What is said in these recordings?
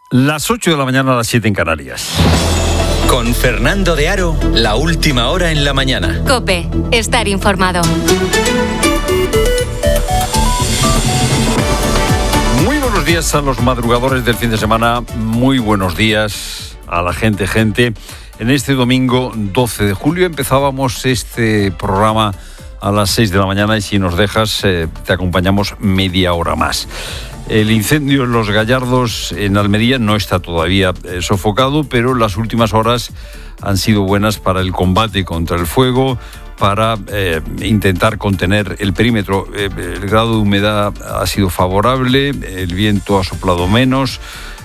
Las 8 de la mañana a las 7 en Canarias. Con Fernando de Aro, la última hora en la mañana. COPE, estar informado. Muy buenos días a los madrugadores del fin de semana. Muy buenos días a la gente. En este domingo 12 de julio empezábamos este programa a las 6 de la mañana y si nos dejas te acompañamos media hora más. El incendio en Los Gallardos, en Almería, no está todavía sofocado, pero las últimas horas han sido buenas para el combate contra el fuego, para intentar contener el perímetro. El grado de humedad ha sido favorable, el viento ha soplado menos.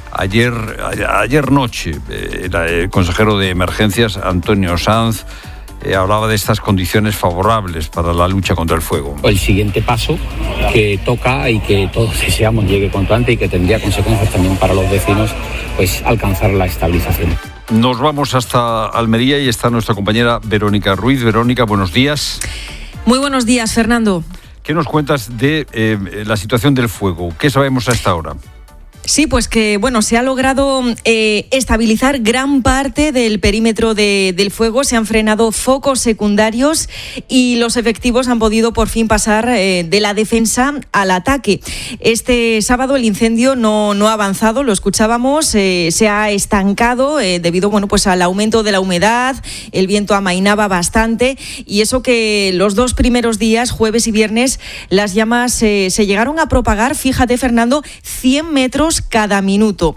Ayer noche, el consejero de Emergencias, Antonio Sanz, hablaba de estas condiciones favorables para la lucha contra el fuego. El siguiente paso que toca y que todos deseamos llegue cuanto antes y que tendría consecuencias también para los vecinos, pues alcanzar la estabilización. Nos vamos hasta Almería y está nuestra compañera Verónica Ruiz. Verónica, buenos días. Muy buenos días, Fernando. ¿Qué nos cuentas de la situación del fuego? ¿Qué sabemos hasta ahora? Sí, pues que se ha logrado estabilizar gran parte del perímetro del fuego, se han frenado focos secundarios y los efectivos han podido por fin pasar de la defensa al ataque. Este sábado el incendio no ha avanzado, lo escuchábamos, se ha estancado debido al aumento de la humedad, el viento amainaba bastante y eso que los dos primeros días, jueves y viernes, las llamas se llegaron a propagar, fíjate Fernando, 100 metros cada minuto.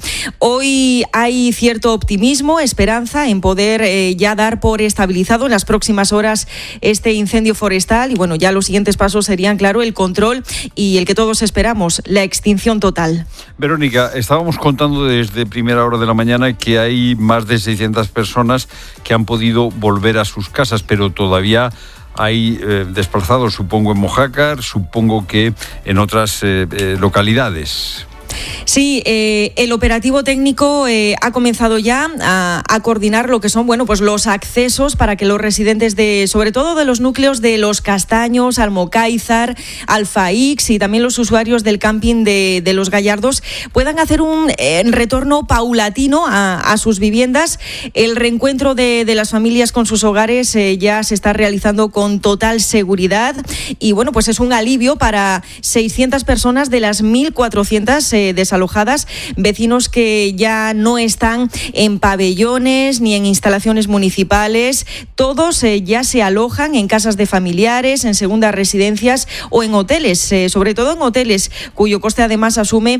Hoy hay cierto optimismo, esperanza en poder ya dar por estabilizado en las próximas horas este incendio forestal y ya los siguientes pasos serían, claro, el control y el que todos esperamos, la extinción total. Verónica, estábamos contando desde primera hora de la mañana que hay más de 600 personas que han podido volver a sus casas, pero todavía hay desplazados, supongo en Mojácar, supongo que en otras localidades. Sí, el operativo técnico ha comenzado ya a coordinar lo que son los accesos para que los residentes sobre todo de los núcleos de Los Castaños, Almocáizar, Alfaix y también los usuarios del camping de Los Gallardos puedan hacer un retorno paulatino a sus viviendas. El reencuentro de las familias con sus hogares ya se está realizando con total seguridad y es un alivio para 600 personas de las 1.400 desalojadas, vecinos que ya no están en pabellones ni en instalaciones municipales, todos ya se alojan en casas de familiares, en segundas residencias o en hoteles, sobre todo en hoteles, cuyo coste además asume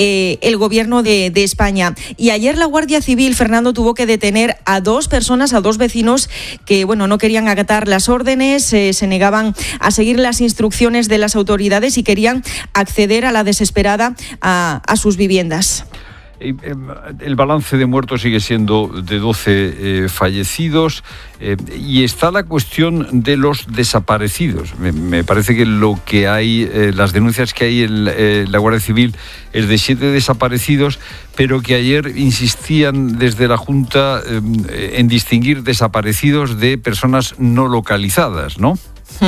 el gobierno de España. Y ayer la Guardia Civil, Fernando, tuvo que detener a dos personas, a dos vecinos que no querían acatar las órdenes, se negaban a seguir las instrucciones de las autoridades y querían acceder a la desesperada a sus viviendas. El balance de muertos sigue siendo de 12 fallecidos y está la cuestión de los desaparecidos. Me parece que lo que hay, las denuncias que hay en la Guardia Civil es de 7 desaparecidos, pero que ayer insistían desde la Junta en distinguir desaparecidos de personas no localizadas, ¿no?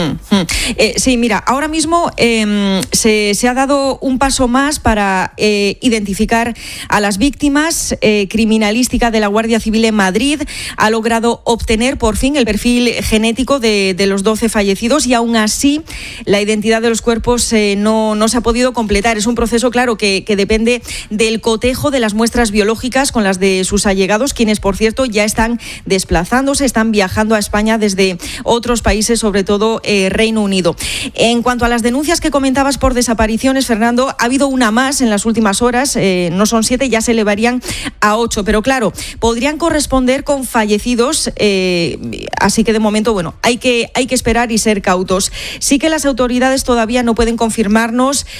Sí, mira, ahora mismo se ha dado un paso más para identificar a las víctimas. Criminalística de la Guardia Civil en Madrid ha logrado obtener por fin el perfil genético de los 12 fallecidos y aún así la identidad de los cuerpos no se ha podido completar. Es un proceso, claro, que depende del cotejo de las muestras biológicas con las de sus allegados, quienes, por cierto, ya están desplazándose, están viajando a España desde otros países, sobre todo Reino Unido. En cuanto a las denuncias que comentabas por desapariciones, Fernando, ha habido una más en las últimas horas, no son 7, ya se elevarían a 8, pero claro, podrían corresponder con fallecidos, así que de momento, hay que esperar y ser cautos. Sí que las autoridades todavía no pueden confirmarnos